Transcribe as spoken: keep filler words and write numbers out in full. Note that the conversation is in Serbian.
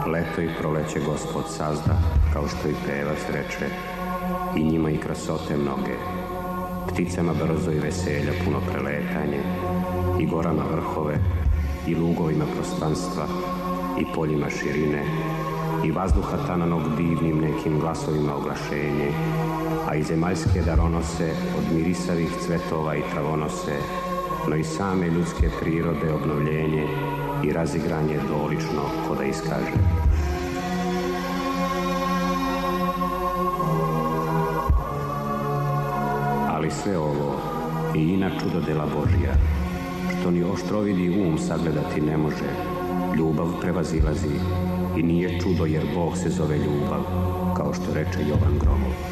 Leto i proleće Gospod sazda, kao što i pevac reče, i njima i krasote mnoge. Pticama brzo i veselja puno preletanje, i gorama vrhove, i lugovima prostranstva, i poljima širine, i vazduha tananog divnim nekim glasovima oglašenje, a i zemaljske daronose od mirisavih cvetova i travonose, no i same ljudske prirode obnovljenje i razigranje dolično ko da iskaže. Ali sve ovo i ina čudodela Božja, što ni oštrovidi um sagledati ne može, ljubav prevazilazi i nije čudo jer Bog se zove ljubav, kao što reče Jovan Gromov.